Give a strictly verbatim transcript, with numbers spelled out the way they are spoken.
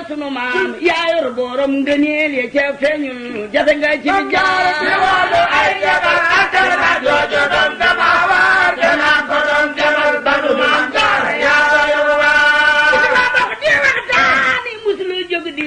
sunu maam yaa yor borom ngëneel ya ca feeñul jafe nga ci jaar